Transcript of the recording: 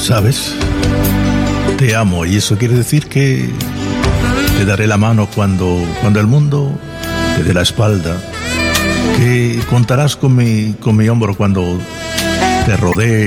¿sabes? Te amo y eso quiere decir que te daré la mano cuando el mundo te dé la espalda, que contarás con mi hombro cuando te rodee